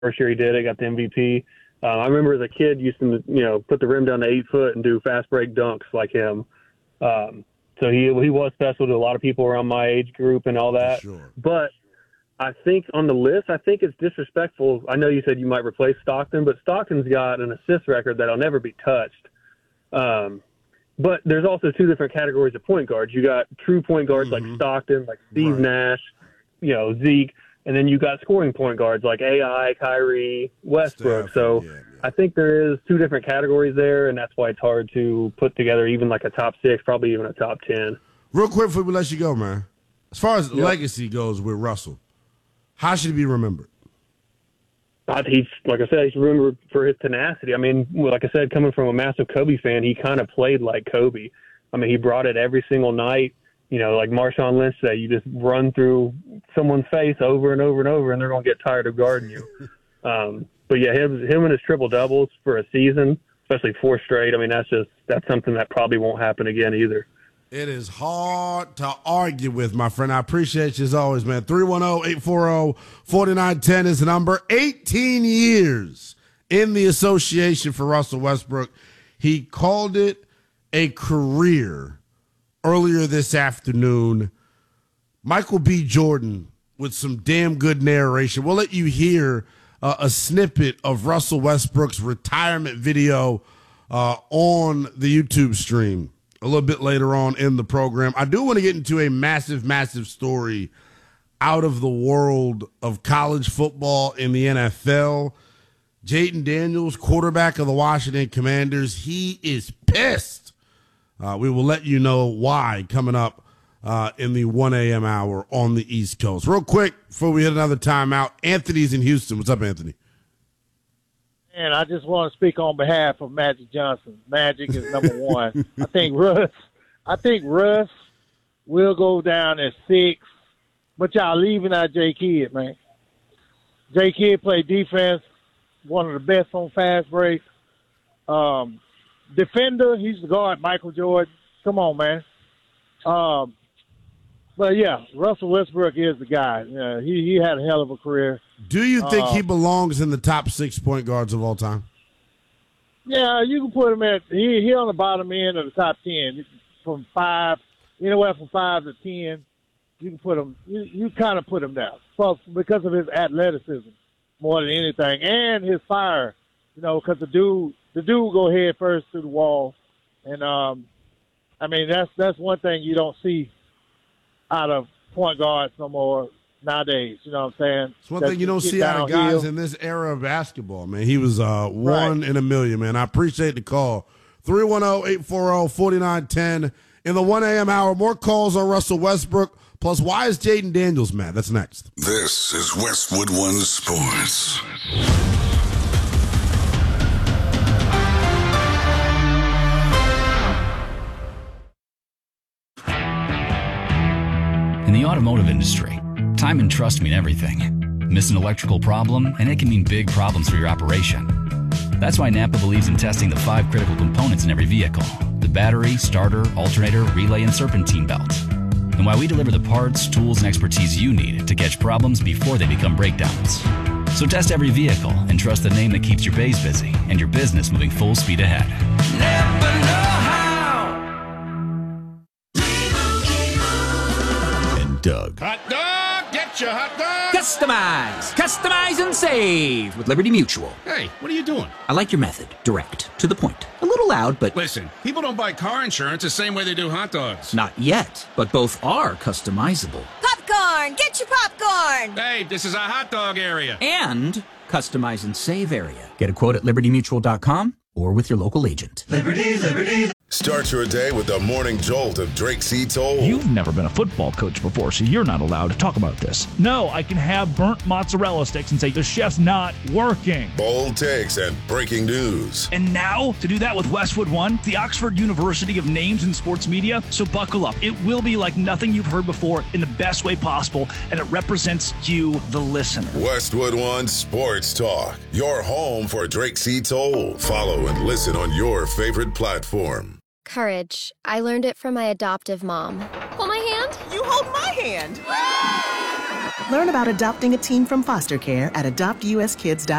first year he did it, got the MVP. I remember as a kid used to, put the rim down to 8 foot and do fast break dunks like him. So he was special to a lot of people around my age group and all that. Sure. But I think on the list, I think it's disrespectful. I know you said you might replace Stockton, but Stockton's got an assist record that'll never be touched. But there's also two different categories of point guards. You got true point guards like Stockton, like Steve Nash, Zeke, and then you got scoring point guards like AI, Kyrie, Westbrook. So I think there is two different categories there, and that's why it's hard to put together even like a top 6, probably even a top 10. Real quick before we let you go, man. As far as legacy goes with Russell, how should he be remembered? He's, like I said, he's remembered for his tenacity. I mean, like I said, coming from a massive Kobe fan, he kind of played like Kobe. I mean, he brought it every single night. Like Marshawn Lynch said, you just run through someone's face over and over and over, and they're going to get tired of guarding you. But yeah, him and his triple doubles for a season, especially 4 straight. I mean, that's something that probably won't happen again either. It is hard to argue with, my friend. I appreciate you as always, man. 310-840-4910 is the number. 18 years in the association for Russell Westbrook. He called it a career earlier this afternoon. Michael B. Jordan with some damn good narration. We'll let you hear a snippet of Russell Westbrook's retirement video on the YouTube stream a little bit later on in the program. I do want to get into a massive, massive story out of the world of college football in the NFL. Jayden Daniels, quarterback of the Washington Commanders, he is pissed. We will let you know why coming up in the 1 a.m. hour on the East Coast. Real quick, before we hit another timeout, Anthony's in Houston. What's up, Anthony? And I just want to speak on behalf of Magic Johnson. Magic is number one. I think Russ will go down at 6, but y'all leaving out J. Kidd, man. J. Kidd played defense, one of the best on fast break. Defender, he's the guard, Michael Jordan. Come on, man. But yeah, Russell Westbrook is the guy. He had a hell of a career. Do you think he belongs in the top 6 point guards of all time? Yeah, you can put him at he on the bottom end of the top 10 from 5, anywhere from 5 to 10. You can put him. You kind of put him down, because of his athleticism more than anything, and his fire. Because the dude will go head first through the wall, and I mean that's one thing you don't see out of point guards no more nowadays. You know what I'm saying? It's one thing you don't see out of guys in this era of basketball, man. He was one in a million, man. I appreciate the call. 310-840-4910 in the 1 a.m. hour. More calls on Russell Westbrook. Plus, why is Jayden Daniels mad? That's next. This is Westwood One Sports. In the automotive industry, time and trust mean everything. Miss an electrical problem, and it can mean big problems for your operation. That's why Napa believes in testing the 5 critical components in every vehicle: the battery, starter, alternator, relay, and serpentine belt. And why we deliver the parts, tools, and expertise you need to catch problems before they become breakdowns. So test every vehicle and trust the name that keeps your bays busy and your business moving full speed ahead. Never know how. Doug. Hot dog, get your hot dog. Customize and save with Liberty Mutual. Hey, what are you doing? I like your method. Direct, to the point. A little loud, but... Listen, people don't buy car insurance the same way they do hot dogs. Not yet, but both are customizable. Popcorn! Get your popcorn! Hey, this is a hot dog area. And customize and save area. Get a quote at libertymutual.com or with your local agent. Liberty. Start your day with the morning jolt of Drake C. Toll. You've never been a football coach before, so you're not allowed to talk about this. No, I can have burnt mozzarella sticks and say the chef's not working. Bold takes and breaking news. And now, to do that with Westwood One, the Oxford University of Names in Sports Media. So buckle up. It will be like nothing you've heard before in the best way possible, and it represents you, the listener. Westwood One Sports Talk, your home for Drake C. Toll. Follow and listen on your favorite platform. Courage. I learned it from my adoptive mom. Hold my hand. You hold my hand. Learn about adopting a teen from foster care at adoptuskids.org.